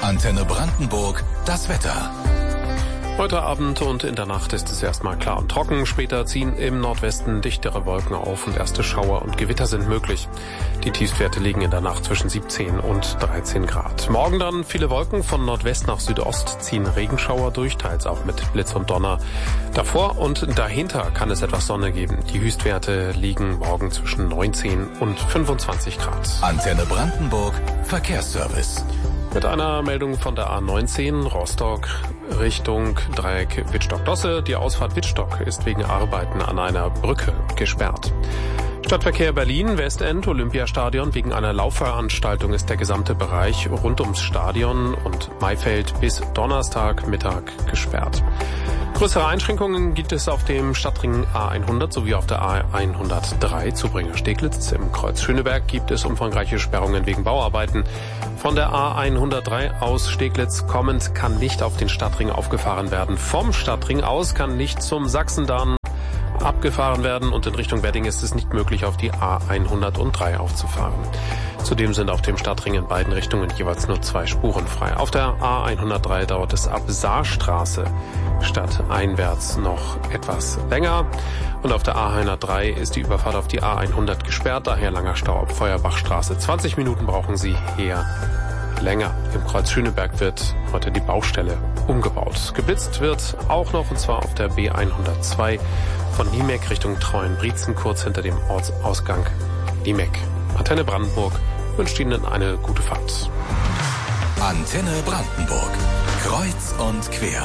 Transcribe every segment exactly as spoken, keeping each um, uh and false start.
Antenne Brandenburg, das Wetter. Heute Abend und in der Nacht ist es erstmal klar und trocken. Später ziehen im Nordwesten dichtere Wolken auf und erste Schauer und Gewitter sind möglich. Die Tiefstwerte liegen in der Nacht zwischen siebzehn und dreizehn Grad. Morgen dann viele Wolken. Von Nordwest nach Südost ziehen Regenschauer durch, teils auch mit Blitz und Donner. Davor und dahinter kann es etwas Sonne geben. Die Höchstwerte liegen morgen zwischen neunzehn und fünfundzwanzig Grad. Antenne Brandenburg, Verkehrsservice. Mit einer Meldung von der A neunzehn Rostock Richtung Dreieck Wittstock-Dosse. Die Ausfahrt Wittstock ist wegen Arbeiten an einer Brücke gesperrt. Stadtverkehr Berlin, Westend, Olympiastadion. Wegen einer Laufveranstaltung ist der gesamte Bereich rund ums Stadion und Maifeld bis Donnerstag Mittag gesperrt. Größere Einschränkungen gibt es auf dem Stadtring A hundert sowie auf der A hundertdrei Zubringer-Steglitz. Im Kreuz Schöneberg gibt es umfangreiche Sperrungen wegen Bauarbeiten. Von der A hundertdrei aus Steglitz kommend kann nicht auf den Stadtring aufgefahren werden. Vom Stadtring aus kann nicht zum Sachsendamm abgefahren werden und in Richtung Wedding ist es nicht möglich, auf die A hundertdrei aufzufahren. Zudem sind auf dem Stadtring in beiden Richtungen jeweils nur zwei Spuren frei. Auf der A hundertdrei dauert es ab Saarstraße stadteinwärts noch etwas länger. Und auf der A hundertdrei ist die Überfahrt auf die A hundert gesperrt, daher langer Stau ab Feuerbachstraße. zwanzig Minuten brauchen Sie her länger. Im Kreuz Schöneberg wird heute die Baustelle umgebaut. Geblitzt wird auch noch, und zwar auf der B hundertzwei von Niemek Richtung Treuenbrietzen, kurz hinter dem Ortsausgang Niemek. Antenne Brandenburg wünscht Ihnen eine gute Fahrt. Antenne Brandenburg. Kreuz und quer.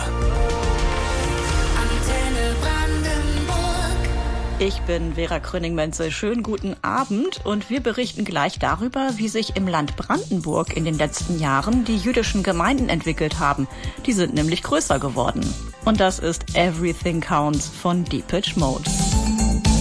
Antenne Brandenburg. Ich bin Vera Kröning-Menzel. Schönen guten Abend und wir berichten gleich darüber, wie sich im Land Brandenburg in den letzten Jahren die jüdischen Gemeinden entwickelt haben. Die sind nämlich größer geworden. Und das ist Everything Counts von Depeche Mode.